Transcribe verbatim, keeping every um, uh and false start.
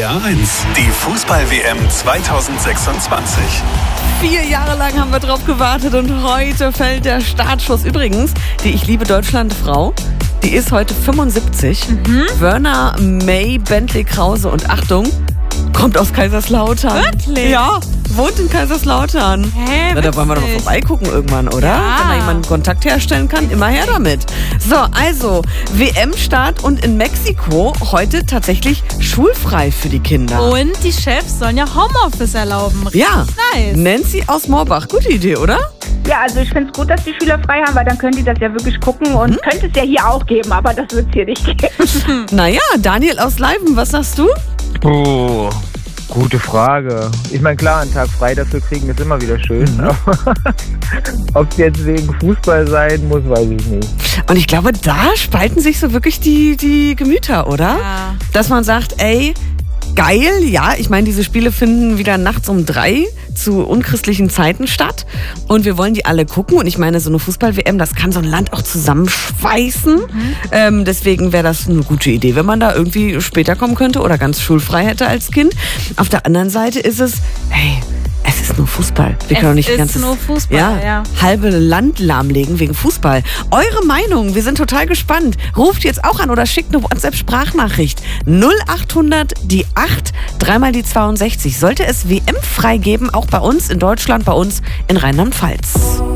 R eins, die Fußball-W M zweitausendsechsundzwanzig. Vier Jahre lang haben wir drauf gewartet und heute fällt der Startschuss. Übrigens, die Ich liebe Deutschland-Frau, die ist heute fünfundsiebzig. Mhm. Verna May Bentley Krause und Achtung, kommt aus Kaiserslautern. Wirklich? Ja, wohnt in Kaiserslautern. Hä, Na, da wollen wir doch mal vorbeigucken irgendwann, oder? Ja. Wenn da jemand Kontakt herstellen kann, immer her damit. So, also, W M-Start und in Mexiko heute tatsächlich schulfrei für die Kinder. Und die Chefs sollen ja Homeoffice erlauben. Ja, Nice. Nancy aus Moorbach, gute Idee, oder? Ja, also ich finde es gut, dass die Schüler frei haben, weil dann können die das ja wirklich gucken und hm? könnte es ja hier auch geben, aber das wird es hier nicht geben. Naja, Daniel aus Leiben, was sagst du? Oh, gute Frage. Ich meine, klar, einen Tag frei dafür kriegen ist immer wieder schön. Mhm. Ob es jetzt wegen Fußball sein muss, weiß ich nicht. Und ich glaube, da spalten sich so wirklich die, die Gemüter, oder? Ja. Dass man sagt, ey, geil, ja, ich meine, diese Spiele finden wieder nachts um drei zu unchristlichen Zeiten statt und wir wollen die alle gucken und ich meine, so eine Fußball-W M, das kann so ein Land auch zusammenschweißen. Mhm. Ähm, deswegen wäre das eine gute Idee, wenn man da irgendwie später kommen könnte oder ganz schulfrei hätte als Kind. Auf der anderen Seite ist es, hey, es ist nur Fußball. Wir Es können doch nicht ist ganzes, nur Fußball, ja, ja. halbe Land lahmlegen wegen Fußball. Eure Meinung, wir sind total gespannt. Ruft jetzt auch an oder schickt eine WhatsApp-Sprachnachricht. null achthundert die acht, dreimal die zweiundsechzig. Sollte es W M frei geben, auch bei uns in Deutschland, bei uns in Rheinland-Pfalz.